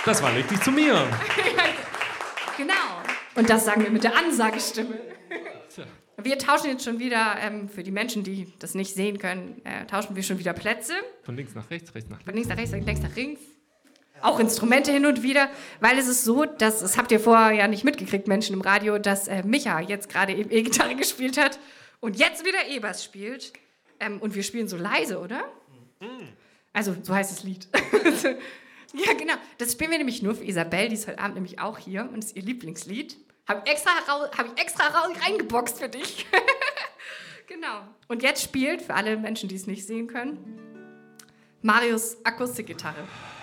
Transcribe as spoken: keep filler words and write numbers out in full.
Das war richtig zu mir. Genau. Und das sagen wir mit der Ansagestimme. Wir tauschen jetzt schon wieder, ähm, für die Menschen, die das nicht sehen können, äh, tauschen wir schon wieder Plätze. Von links nach rechts, rechts nach links. Von links nach rechts, links nach links. Auch Instrumente hin und wieder, weil es ist so, dass, das habt ihr vorher ja nicht mitgekriegt, Menschen im Radio, dass äh, Micha jetzt gerade eben E-Gitarre gespielt hat und jetzt wieder E-Bass spielt. Ähm, und wir spielen so leise, oder? Also, so heißt das Lied. Ja, genau. Das spielen wir nämlich nur für Isabel, die ist heute Abend nämlich auch hier und ist ihr Lieblingslied. Habe ich extra, hab ich extra reingeboxt für dich. Genau. Und jetzt spielt, für alle Menschen, die es nicht sehen können, Marius Akustikgitarre.